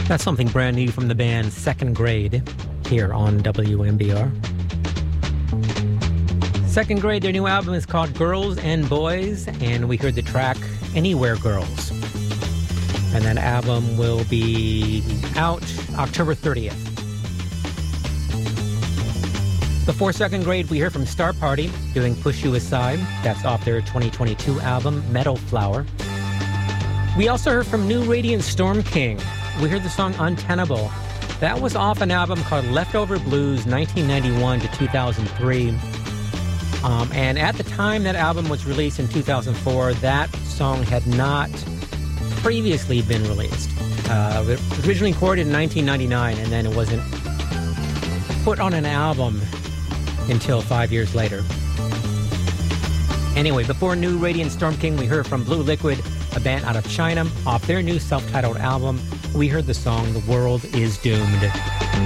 That's something brand new from the band Second Grade here on WMBR. Second Grade, their new album is called Girls and Boys, and we heard the track Anywhere Girls. And that album will be out October 30th. Before Second Grade, we heard from Star Party doing Push You Aside. That's off their 2022 album, Meadow Flower. We also heard from New Radiant Storm King. We heard the song Untenable. That was off an album called Leftover Blues, 1991 to 2003. And at the time that album was released in 2004, that song had not previously been released. It was originally recorded in 1999, and then it wasn't put on an album until 5 years later. Anyway, before New Radiant Storm King, we heard from Blue Liquid, a band out of China. Off their new self-titled album, we heard the song The World Is Doomed.